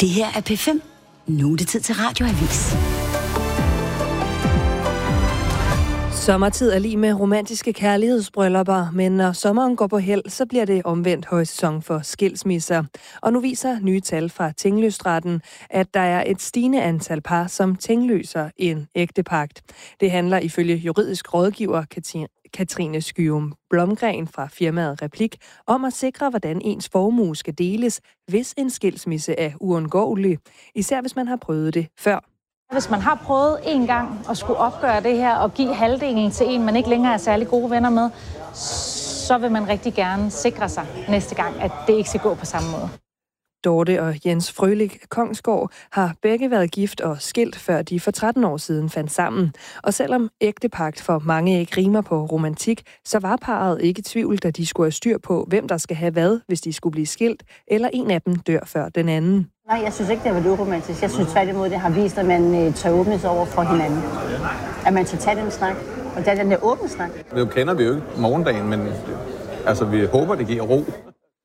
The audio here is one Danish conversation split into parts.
Det her er P5. Nu er det tid til Radioavis. Sommertid er lige med romantiske kærlighedsbryllupper, men når sommeren går på held, så bliver det omvendt højsæson for skilsmisser. Og nu viser nye tal fra Tingløsretten, at der er et stigende antal par, som tingløser en ægtepagt. Det handler ifølge juridisk rådgiver Katrine Skyum Blomgren fra firmaet Replik om at sikre, hvordan ens formue skal deles, hvis en skilsmisse er uundgåelig, især hvis man har prøvet det før. Hvis man har prøvet en gang at skulle opgøre det her og give halvdelen til en, man ikke længere er særlig gode venner med, så vil man rigtig gerne sikre sig næste gang, at det ikke skal gå på samme måde. Dorte og Jens Frølich Kongsgaard har begge været gift og skilt, før de for 13 år siden fandt sammen. Og selvom ægtepagt for mange ikke rimer på romantik, så var parret ikke i tvivl, da de skulle have styr på, hvem der skal have hvad, hvis de skulle blive skilt, eller en af dem dør før den anden. Nej, jeg synes ikke, det har været uromantisk. Jeg synes tværtimod, det har vist, at man tør åbne sig over for hinanden. At man tør tage den snak, og det er den der åbne snak. Nu kender vi jo ikke morgendagen, men altså, vi håber, det giver ro.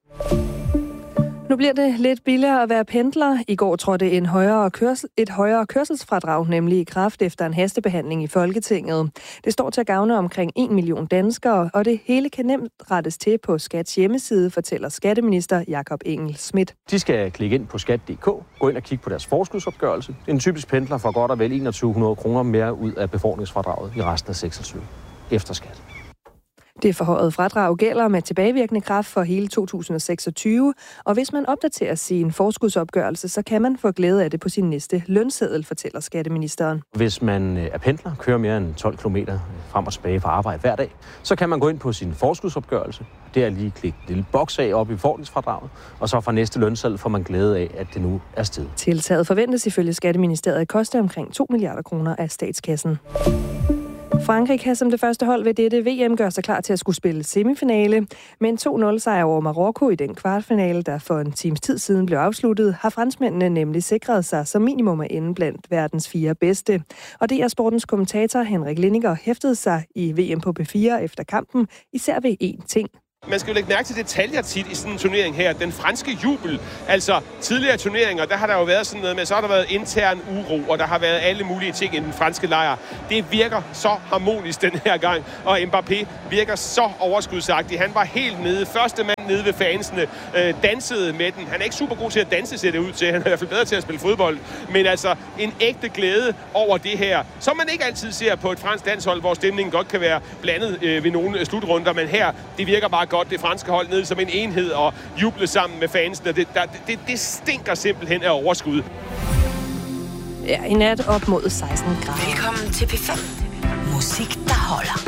Nu bliver det lidt billigere at være pendler. I går trådte et højere kørselsfradrag nemlig i kraft efter en hastebehandling i Folketinget. Det står til at gavne omkring 1 million danskere, og det hele kan nemt rettes til på Skats hjemmeside, fortæller skatteminister Jakob Engel-Schmidt. De skal klikke ind på skat.dk, gå ind og kigge på deres forskudsopgørelse. En typisk pendler får godt og vel 2100 kroner mere ud af befordringsfradraget i resten af 26 efter skat. Det forhøjede fradrag gælder med tilbagevirkende kraft for hele 2026, og hvis man opdaterer sin forskudsopgørelse, så kan man få glæde af det på sin næste lønseddel, fortæller skatteministeren. Hvis man er pendler, kører mere end 12 km frem og tilbage fra arbejde hver dag, så kan man gå ind på sin forskudsopgørelse. Det er lige klikke en lille boks af op i befordringsfradraget, og så fra næste lønseddel får man glæde af, at det nu er steget. Tiltaget forventes ifølge Skatteministeriet at koste omkring 2 milliarder kroner af statskassen. Frankrig kan som det første hold ved dette VM gøre sig klar til at skulle spille semifinale. Med en 2-0-sejr over Marokko i den kvartfinale, der for en times tid siden blev afsluttet, har franskmændene nemlig sikret sig som minimum at ende blandt verdens 4 bedste. Og det er sportens kommentator Henrik Lindinger hæftede sig i VM på P4 efter kampen, især ved én ting. Man skal jo lægge mærke til detaljer tit i sådan en turnering her. Den franske jubel, altså tidligere turneringer, der har der jo været sådan noget med, så har der været intern uro, og der har været alle mulige ting i den franske lejr. Det virker så harmonisk den her gang, og Mbappé virker så overskudsagtig. Han var helt nede, første mand nede ved fansene, dansede med den. Han er ikke super god til at danse, ser det ud til. Han er i hvert fald bedre til at spille fodbold. Men altså en ægte glæde over det her, som man ikke altid ser på et fransk landshold, hvor stemningen godt kan være blandet ved nogle slutrunder. Men her, det virker bare godt, det franske hold ned som en enhed og juble sammen med fansene. Det stinker simpelthen af overskud. Ja, i nat op mod 16 grader. Velkommen til P5. Musik, der holder.